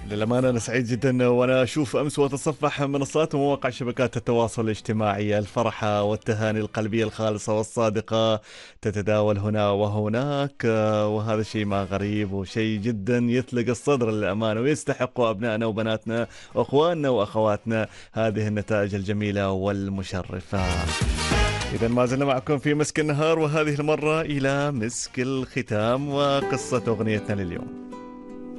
للأمانة أنا سعيد جدًا وأنا أشوف أمس وأتصفح منصات ومواقع شبكات التواصل الاجتماعي، الفرحة والتهاني القلبية الخالصة والصادقة تتداول هنا وهناك، وهذا شيء ما غريب وشيء جدًا يثلق الصدر للأمانة، ويستحق أبنائنا وبناتنا وأخواننا وأخواتنا هذه النتائج الجميلة والمشرفة. إذا ما زلنا معكم في مسك النهار، وهذه المرة إلى مسك الختام وقصة أغنيتنا لليوم.